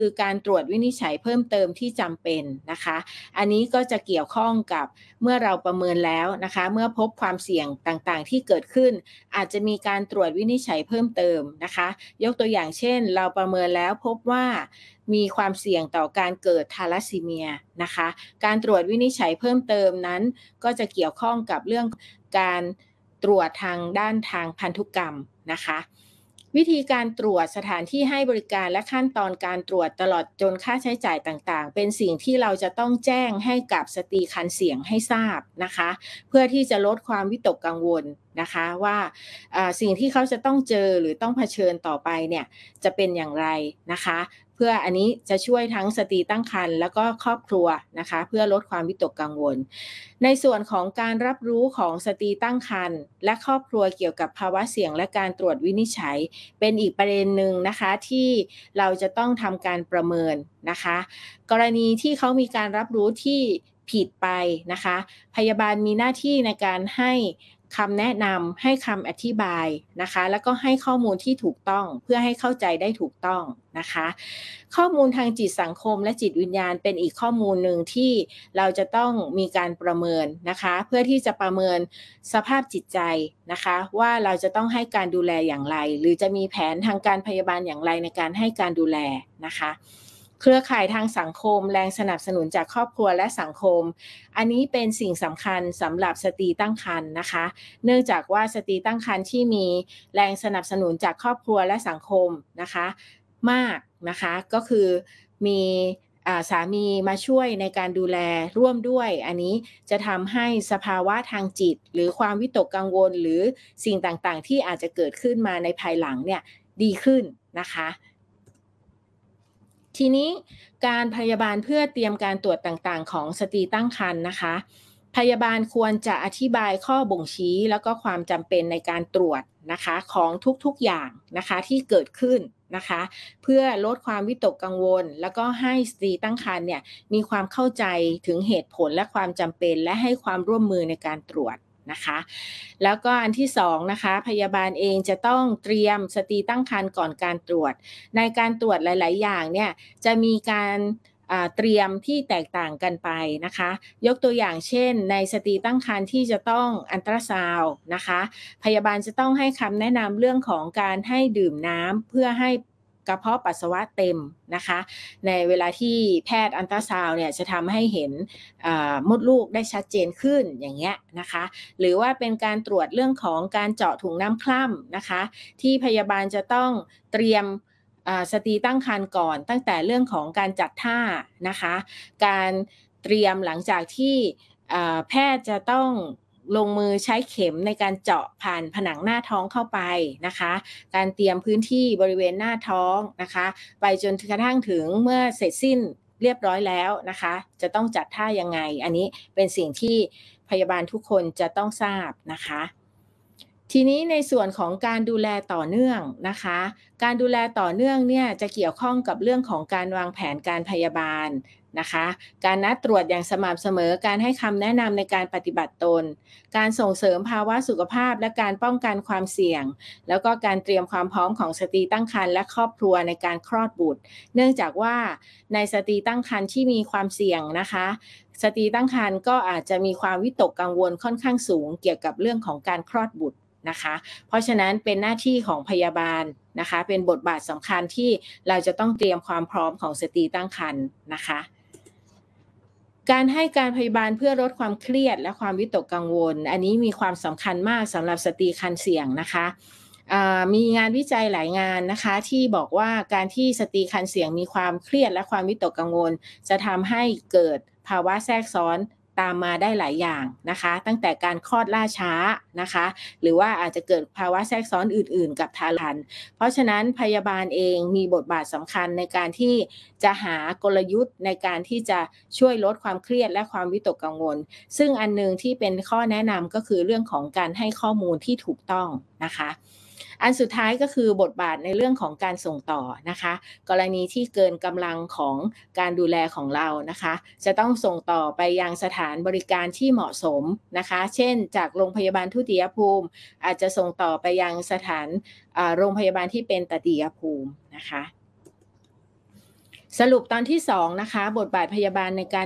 คือการตรวจวินิจฉัยเพิ่มเติมที่จำเป็นนะคะอันนี้ก็จะเกี่ยวข้องกับเมื่อเราประเมินแล้วนะคะเมื่อพบความเสี่ยงต่างๆที่เกิดขึ้นอาจจะมีการตรวจวินิจฉัยเพิ่มเติมนะคะยกตัวอย่างเช่นเราประเมินแล้วพบว่ามีความเสี่ยงต่อการเกิดทาลัสซีเมียนะคะการตรวจวินิจฉัยเพิ่มเติมนั้นก็จะเกี่ยวข้องกับเรื่องการตรวจทางด้านทางพันธุกรรมนะคะวิธีการตรวจสถานที่ให้บริการและขั้นตอนการตรวจตลอดจนค่าใช้จ่ายต่างๆเป็นสิ่งที่เราจะต้องแจ้งให้กับสตรีครรภ์เสี่ยงให้ทราบนะคะเพื่อที่จะลดความวิตกกังวลนะคะว่าสิ่งที่เขาจะต้องเจอหรือต้องเผชิญต่อไปเนี่ยจะเป็นอย่างไรนะคะเพื่ออันนี้จะช่วยทั้งสตรีตั้งครรภ์แล้วก็ครอบครัวนะคะเพื่อลดความวิตกกังวลในส่วนของการรับรู้ของสตรีตั้งครรภ์และครอบครัวเกี่ยวกับภาวะเสี่ยงและการตรวจวินิจฉัยเป็นอีกประเด็นหนึ่งนะคะที่เราจะต้องทำการประเมินนะคะกรณีที่เขามีการรับรู้ที่ผิดไปนะคะพยาบาลมีหน้าที่ในการให้คำแนะนำให้คำอธิบายนะคะแล้วก็ให้ข้อมูลที่ถูกต้องเพื่อให้เข้าใจได้ถูกต้องนะคะข้อมูลทางจิตสังคมและจิตวิญญาณเป็นอีกข้อมูลหนึ่งที่เราจะต้องมีการประเมินนะคะเพื่อที่จะประเมินสภาพจิตใจนะคะว่าเราจะต้องให้การดูแลอย่างไรหรือจะมีแผนทางการพยาบาลอย่างไรในการให้การดูแลนะคะเครือข่ายทางสังคมแรงสนับสนุนจากครอบครัวและสังคมอันนี้เป็นสิ่งสำคัญสำหรับสตรีตั้งครรภ์นะคะเนื่องจากว่าสตรีตั้งครรภ์ที่มีแรงสนับสนุนจากครอบครัวและสังคมนะคะมากนะคะก็คือมีสามีมาช่วยในการดูแลร่วมด้วยอันนี้จะทำให้สภาวะทางจิตหรือความวิตกกังวลหรือสิ่งต่างๆที่อาจจะเกิดขึ้นมาในภายหลังเนี่ยดีขึ้นนะคะทีนี้การพยาบาลเพื่อเตรียมการตรวจต่างๆของสตรีตั้งครรภ์นะคะพยาบาลควรจะอธิบายข้อบ่งชี้แล้วก็ความจำเป็นในการตรวจนะคะของทุกๆอย่างนะคะที่เกิดขึ้นนะคะเพื่อลดความวิตกกังวลแล้วก็ให้สตรีตั้งครรภ์เนี่ยมีความเข้าใจถึงเหตุผลและความจำเป็นและให้ความร่วมมือในการตรวจนะคะแล้วก็อันที่2นะคะพยาบาลเองจะต้องเตรียมสตรีตั้งครรภ์ก่อนการตรวจในการตรวจหลายๆอย่างเนี่ยจะมีการเตรียมที่แตกต่างกันไปนะคะยกตัวอย่างเช่นในสตรีตั้งครรภ์ที่จะต้องอัลตราซาวด์นะคะพยาบาลจะต้องให้คำแนะนำเรื่องของการให้ดื่มน้ำเพื่อให้กระเพาะปัสสาวะเต็มนะคะในเวลาที่แพทย์อัลตราซาวด์เนี่ยจะทำให้เห็นมดลูกได้ชัดเจนขึ้นอย่างเงี้ยนะคะหรือว่าเป็นการตรวจเรื่องของการเจาะถุงน้ำคร่ำนะคะที่พยาบาลจะต้องเตรียมสตรีตั้งครรภ์ก่อนตั้งแต่เรื่องของการจัดท่านะคะการเตรียมหลังจากที่แพทย์จะต้องลงมือใช้เข็มในการเจาะผ่านผนังหน้าท้องเข้าไปนะคะการเตรียมพื้นที่บริเวณหน้าท้องนะคะไปจนกระทั่งถึงเมื่อเสร็จสิ้นเรียบร้อยแล้วนะคะจะต้องจัดท่ายังไงอันนี้เป็นสิ่งที่พยาบาลทุกคนจะต้องทราบนะคะทีนี้ในส่วนของการดูแลต่อเนื่องนะคะการดูแลต่อเนื่องเนี่ยจะเกี่ยวข้องกับเรื่องของการวางแผนการพยาบาลนะคะการนัดตรวจอย่างสม่ำเสมอการให้คำแนะนำในการปฏิบัติตนการส่งเสริมภาวะสุขภาพและการป้องกันความเสี่ยงแล้วก็การเตรียมความพร้อมของสตรีตั้งครรภ์และครอบครัวในการคลอดบุตรเนื่องจากว่าในสตรีตั้งครรภ์ที่มีความเสี่ยงนะคะสตรีตั้งครรภ์ก็อาจจะมีความวิตกกังวลค่อนข้างสูงเกี่ยวกับเรื่องของการคลอดบุตรนะคะเพราะฉะนั้นเป็นหน้าที่ของพยาบาลนะคะเป็นบทบาทสำคัญที่เราจะต้องเตรียมความพร้อมของสตรีตั้งครรภ์นะคะการให้การพยาบาลเพื่อลดความเครียดและความวิตกกังวลอันนี้มีความสำคัญมากสำหรับสตรีครรภ์เสี่ยงนะคะมีงานวิจัยหลายงานนะคะที่บอกว่าการที่สตรีครรภ์เสี่ยงมีความเครียดและความวิตกกังวลจะทำให้เกิดภาวะแทรกซ้อนตามมาได้หลายอย่างนะคะตั้งแต่การคลอดล่าช้านะคะหรือว่าอาจจะเกิดภาวะแทรกซ้อนอื่นๆกับทารกเพราะฉะนั้นพยาบาลเองมีบทบาทสำคัญในการที่จะหากลยุทธ์ในการที่จะช่วยลดความเครียดและความวิตกกังวลซึ่งอันนึงที่เป็นข้อแนะนำก็คือเรื่องของการให้ข้อมูลที่ถูกต้องนะคะอันสุดท้ายก็คือบทบาทในเรื่องของการส่งต่อนะคะกรณีที่เกินกำลังของการดูแลของเรานะคะจะต้องส่งต่อไปยังสถานบริการที่เหมาะสมนะคะเช่นจากโรงพยาบาลทุติยภูมิอาจจะส่งต่อไปยังสถานโรงพยาบาลที่เป็นตติยภูมินะคะสรุปตอนที่2นะคะบทบาทพยาบาลในการ